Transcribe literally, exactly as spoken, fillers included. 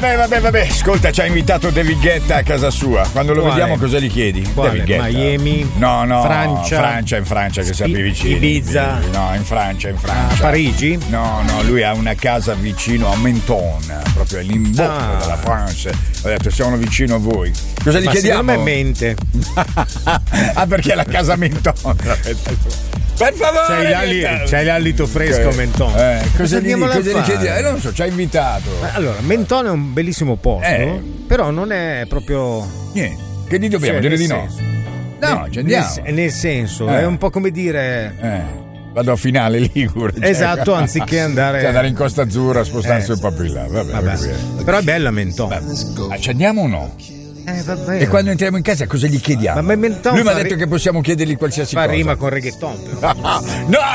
vabbè, vabbè, vabbè. Ascolta, ci ha invitato David Guetta a casa sua. Quando lo Quale? vediamo, cosa gli chiedi? Quale? David Guetta. Miami? No, no. Francia? Francia, in Francia, che sappi vicino. Ibiza? No, in Francia, in Francia. A Parigi? No, no, lui ha una casa vicino a Menton, proprio all'imbocco Ah. della Francia. Ho detto, siamo vicino a voi. Cosa gli Ma chiediamo? secondo me mente. Ah, perché la casa Menton? Per favore! C'hai, l'ali- c'hai l'alito fresco, Ok. Menton. Eh, cosa gli, andiamola a cosa gli fare? chiediamo? Eh, non so, ci ha invitato. Allora, Mentone è un bellissimo posto, Eh. però non è proprio. Niente. Che gli dobbiamo Cioè, dire di nel no? senso. No, Nel- ci andiamo. Nel, nel senso, Eh. è un po' come dire. Eh, vado a finale Ligure. cioè. Esatto, anziché andare. Cioè, andare in Costa Azzurra, spostarsi Eh. un po' più in là. Vabbè, Vabbè. vabbè. Però è bella Mentone. Ah, ci andiamo o no? Eh, vabbè. E quando entriamo in casa cosa gli chiediamo? Ma Menton Lui mi ha fa detto ri- che possiamo chiedergli qualsiasi fa cosa. rima con reggaeton, però. No,